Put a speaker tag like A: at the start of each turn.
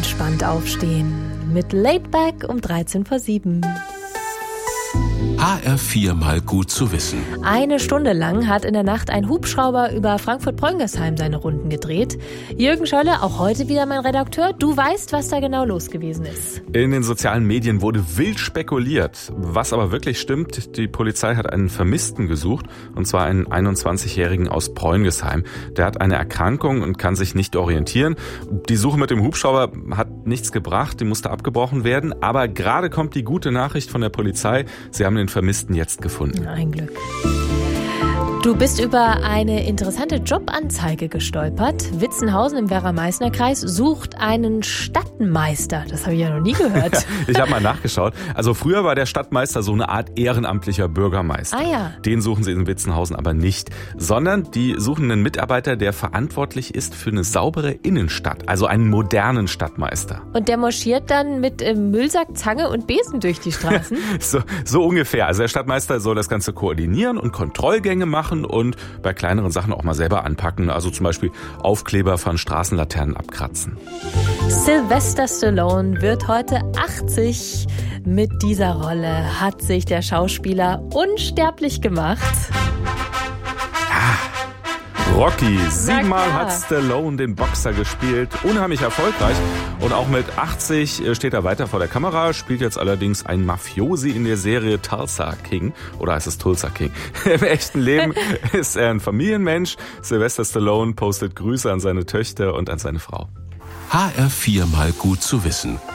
A: entspannt aufstehen. Mit Laidback um 7:13.
B: HR4 mal gut zu wissen.
A: Eine Stunde lang hat in der Nacht ein Hubschrauber über Frankfurt-Preungersheim seine Runden gedreht. Jürgen Schölle, auch heute wieder mein Redakteur. Du weißt, was da genau los gewesen ist.
C: In den sozialen Medien wurde wild spekuliert. Was aber wirklich stimmt, die Polizei hat einen Vermissten gesucht, und zwar einen 21-Jährigen aus Preungesheim. Der hat eine Erkrankung und kann sich nicht orientieren. Die Suche mit dem Hubschrauber hat nichts gebracht, die musste abgebrochen werden. Aber gerade kommt die gute Nachricht von der Polizei. Sie haben den Vermissten jetzt gefunden.
A: Ein Glück. Du bist über eine interessante Jobanzeige gestolpert. Witzenhausen im Werra-Meißner-Kreis sucht einen Stadtmeister. Das habe ich ja noch nie gehört.
C: Ich habe mal nachgeschaut. Also früher war der Stadtmeister so eine Art ehrenamtlicher Bürgermeister.
A: Ah ja.
C: Den suchen sie in Witzenhausen aber nicht. Sondern die suchen einen Mitarbeiter, der verantwortlich ist für eine saubere Innenstadt. Also einen modernen Stadtmeister.
A: Und der marschiert dann mit Müllsack, Zange und Besen durch die Straßen?
C: So ungefähr. Also der Stadtmeister soll das Ganze koordinieren und Kontrollgänge machen und bei kleineren Sachen auch mal selber anpacken. Also zum Beispiel Aufkleber von Straßenlaternen abkratzen.
A: Sylvester Stallone wird heute 80. Mit dieser Rolle hat sich der Schauspieler unsterblich gemacht.
C: Rocky. 7-mal hat Stallone den Boxer gespielt. Unheimlich erfolgreich. Und auch mit 80 steht er weiter vor der Kamera, spielt jetzt allerdings ein Mafiosi in der Serie Tulsa King. Oder heißt es Tulsa King? Im echten Leben ist er ein Familienmensch. Sylvester Stallone postet Grüße an seine Töchter und an seine Frau.
B: HR4 mal gut zu wissen.